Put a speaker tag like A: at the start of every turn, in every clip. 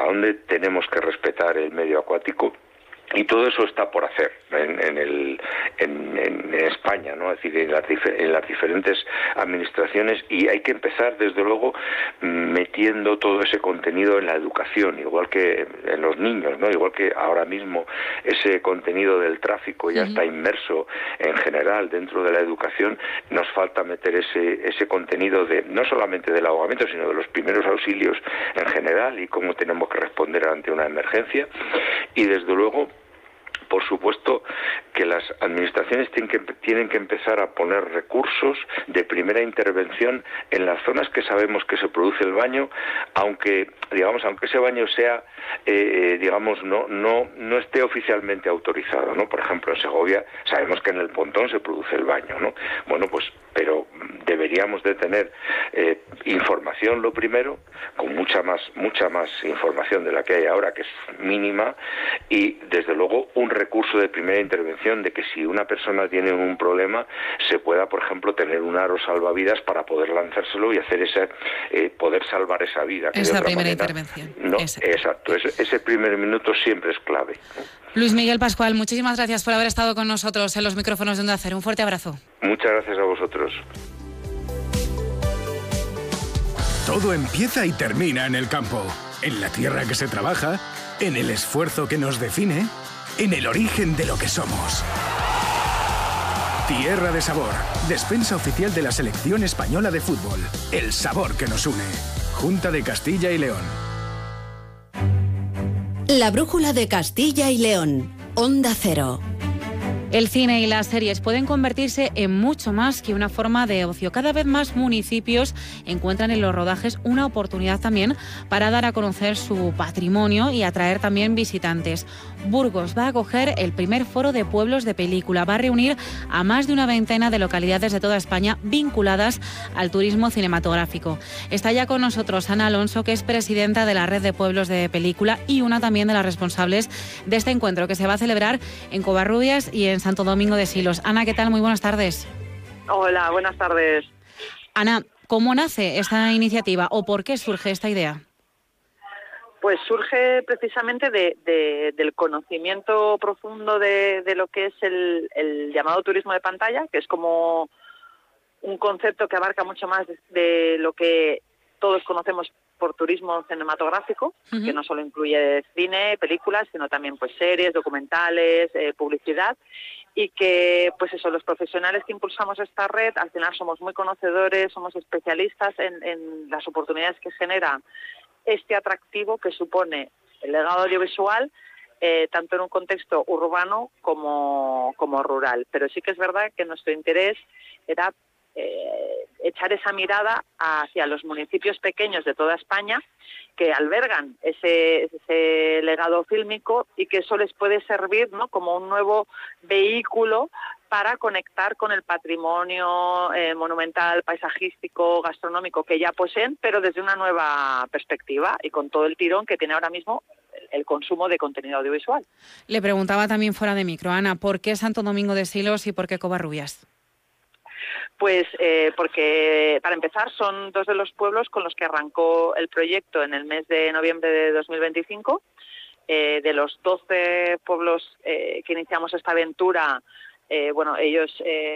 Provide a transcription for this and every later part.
A: dónde tenemos que respetar el medio acuático. Y todo eso está por hacer en España, ¿no? Es decir, en las diferentes administraciones, y hay que empezar, desde luego, metiendo todo ese contenido en la educación, igual que en los niños, ¿no? Igual que ahora mismo ese contenido del tráfico ya está inmerso en general dentro de la educación. Nos falta meter ese contenido no solamente del ahogamiento, sino de los primeros auxilios en general y cómo tenemos que responder ante una emergencia. Y desde luego, por supuesto, que las administraciones tienen que empezar a poner recursos de primera intervención en las zonas que sabemos que se produce el baño, aunque ese baño sea, no esté oficialmente autorizado, ¿no? Por ejemplo, en Segovia sabemos que en el Pontón se produce el baño, ¿no? Bueno, pues, pero deberíamos de tener información, lo primero, con mucha más información de la que hay ahora, que es mínima, y desde luego un recurso de primera intervención, de que si una persona tiene un problema se pueda, por ejemplo, tener un aro salvavidas para poder lanzárselo y hacer poder salvar esa vida. Que
B: esa primera intervención.
A: No, exacto. Ese primer minuto siempre es clave.
B: Luis Miguel Pascual, muchísimas gracias por haber estado con nosotros en los micrófonos de Onda Cero. Un fuerte abrazo.
A: Muchas gracias a vosotros.
C: Todo empieza y termina en el campo, en la tierra que se trabaja, en el esfuerzo que nos define, en el origen de lo que somos. Tierra de Sabor, despensa oficial de la Selección Española de Fútbol. El sabor que nos une. Junta de Castilla y León.
D: La brújula de Castilla y León. Onda Cero.
B: El cine y las series pueden convertirse en mucho más que una forma de ocio. Cada vez más municipios encuentran en los rodajes una oportunidad también para dar a conocer su patrimonio y atraer también visitantes. Burgos va a acoger el primer foro de pueblos de película. Va a reunir a más de una veintena de localidades de toda España vinculadas al turismo cinematográfico. Está ya con nosotros Ana Alonso, que es presidenta de la Red de Pueblos de Película y una también de las responsables de este encuentro que se va a celebrar en Covarrubias y en Santo Domingo de Silos. Ana, ¿qué tal? Muy buenas tardes.
E: Hola, buenas tardes.
B: Ana, ¿cómo nace esta iniciativa o por qué surge esta idea?
E: Pues surge precisamente del conocimiento profundo de lo que es el llamado turismo de pantalla, que es como un concepto que abarca mucho más de lo que todos conocemos por turismo cinematográfico, que no solo incluye cine, películas, sino también pues series, documentales, publicidad, y que pues eso, los profesionales que impulsamos esta red al final somos muy conocedores, somos especialistas en las oportunidades que genera este atractivo que supone el legado audiovisual, tanto en un contexto urbano como rural. Pero sí que es verdad que nuestro interés era echar esa mirada hacia los municipios pequeños de toda España que albergan ese legado fílmico y que eso les puede servir, ¿no?, como un nuevo vehículo para conectar con el patrimonio monumental, paisajístico, gastronómico que ya poseen, pero desde una nueva perspectiva y con todo el tirón que tiene ahora mismo el consumo de contenido audiovisual.
B: Le preguntaba también fuera de micro, Ana, ¿por qué Santo Domingo de Silos y por qué Covarrubias?
E: Pues porque, para empezar, son dos de los pueblos con los que arrancó el proyecto en el mes de noviembre de 2025. De los 12 pueblos que iniciamos esta aventura, ellos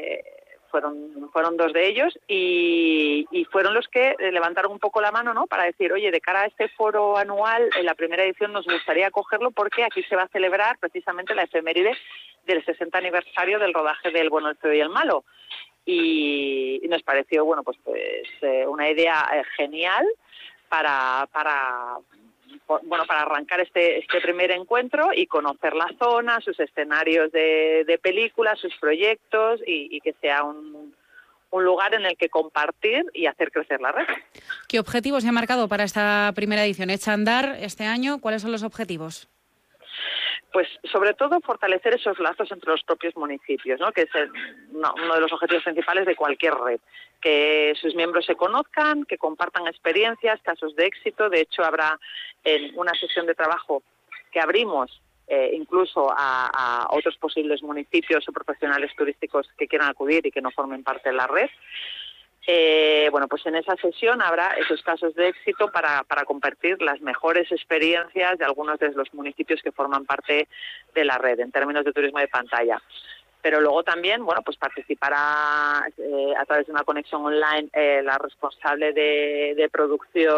E: fueron dos de ellos y fueron los que levantaron un poco la mano, ¿no?, para decir, oye, de cara a este foro anual, en la primera edición nos gustaría acogerlo porque aquí se va a celebrar precisamente la efeméride del 60 aniversario del rodaje de El bueno, el feo y el malo. Y nos pareció una idea genial para arrancar este primer encuentro y conocer la zona, sus escenarios de películas, sus proyectos y que sea un lugar en el que compartir y hacer crecer la red.
B: ¿Qué objetivos se han marcado para esta primera edición? ¿Echa a andar este año? ¿Cuáles son los objetivos?
E: Pues sobre todo fortalecer esos lazos entre los propios municipios, ¿no?, que es uno de los objetivos principales de cualquier red, que sus miembros se conozcan, que compartan experiencias, casos de éxito. De hecho, habrá una sesión de trabajo que abrimos incluso a otros posibles municipios o profesionales turísticos que quieran acudir y que no formen parte de la red. Bueno, pues en esa sesión habrá esos casos de éxito para compartir las mejores experiencias de algunos de los municipios que forman parte de la red en términos de turismo de pantalla. Pero luego también, bueno, pues participará a través de una conexión online la responsable de producción